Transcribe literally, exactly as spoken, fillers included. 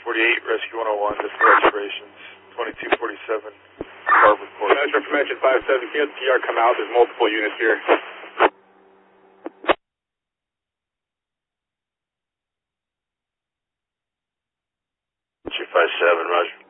forty-eight, Rescue one oh one, display expirations, twenty-two forty-seven, Harbor Court. Metro Information five seven, can you have the P R come out? There's multiple units here. two five seven, Roger.